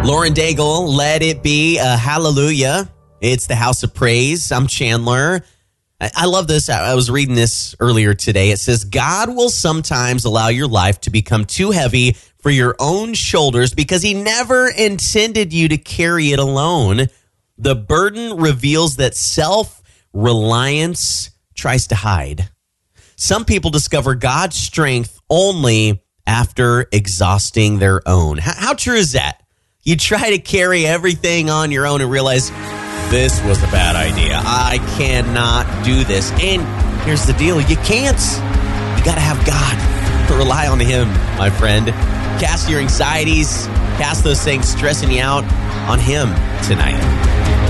Lauren Daigle, Let It Be a Hallelujah. It's the House of Praise. I'm Chandler. I love this. I was reading this earlier today. It says, God will sometimes allow your life to become too heavy for your own shoulders because he never intended you to carry it alone. The burden reveals that self-reliance tries to hide. Some people discover God's strength only after exhausting their own. How true is that? You try to carry everything on your own and realize this was a bad idea. I cannot do this. And here's the deal. You can't. You got to have God to rely on him, my friend. Cast your anxieties, cast those things stressing you out on him tonight.